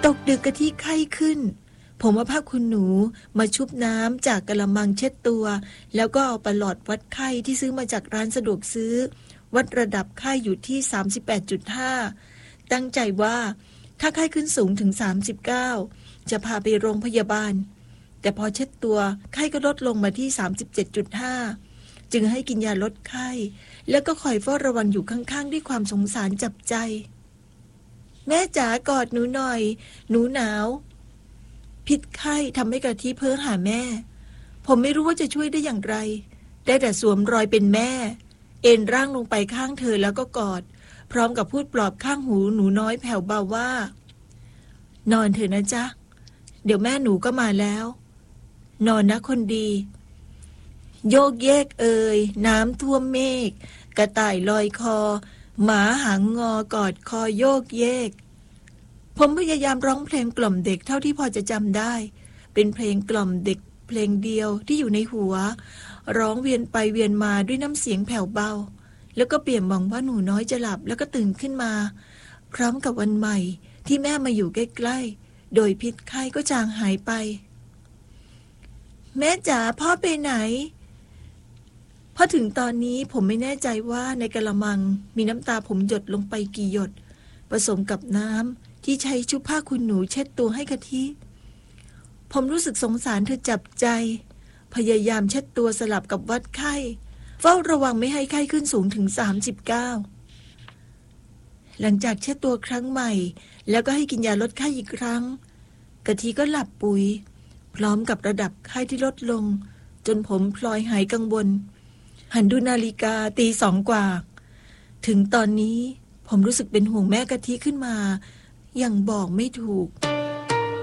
ตกดึกกะทิไข้ขึ้นผมเอาผ้าคุณหนูมาชุบน้ำจากกะละมังเช็ดตัวแล้วก็เอาประหลอดวัดไข้ที่ซื้อมาจากร้านสะดวกซื้อวัดระดับไข้อยู่ที่ 38.5 ตั้งใจว่าถ้าไข้ขึ้นสูงถึง39จะพาไปโรงพยาบาลแต่พอเช็ดตัวไข้ก็ลดลงมาที่ 37.5 จึงให้กินยาลดไข้แล้วก็คอยเฝ้าระวังอยู่ข้างๆด้วยความสงสารจับใจแม่จ๋ากอดหนูหน่อยหนูหนาวพิษไข้ทำให้กะทิเพ้อหาแม่ผมไม่รู้ว่าจะช่วยได้อย่างไรได้แต่สวมรอยเป็นแม่เอนร่างลงไปข้างเธอแล้วก็กอดพร้อมกับพูดปลอบข้างหูหนูน้อยแผ่วเบาว่านอนเถอะนะจ๊ะเดี๋ยวแม่หนูก็มาแล้วนอนนะคนดีโยกเยกน้ำท่วมเมฆกระต่ายลอยคอหมาหางงอกอดคอโยกเยกผมพยายามร้องเพลงกล่อมเด็กเท่าที่พอจะจำได้เป็นเพลงกล่อมเด็กเพลงเดียวที่อยู่ในหัวร้องเวียนไปเวียนมาด้วยน้ำเสียงแผ่วเบาแล้วก็เปี่ยมหวังว่าหนูน้อยจะหลับแล้วก็ตื่นขึ้นมาพร้อมกับวันใหม่ที่แม่มาอยู่ใกล้ๆโดยพิษไข้ก็จางหายไปแม่จ๋าพ่อไปไหนพอถึงตอนนี้ผมไม่แน่ใจว่าในกะละมังมีน้ำตาผมหยดลงไปกี่หยดผสมกับน้ำที่ใช้ชุบผ้าคุณหนูเช็ดตัวให้กะทิผมรู้สึกสงสารเธอจับใจพยายามเช็ดตัวสลับกับวัดไข้เฝ้าระวังไม่ให้ไข้ขึ้นสูงถึง39หลังจากเช็ดตัวครั้งใหม่แล้วก็ให้กินยาลดไข้อีกครั้งกะทิก็หลับปุ๋ยพร้อมกับระดับไข้ที่ลดลงจนผมพลอยหายกังวลหันดูนาฬิกาตี 2 กว่าถึงตอนนี้ผมรู้สึกเป็นห่วงแม่กะทิขึ้นมาอย่างบอกไม่ถูก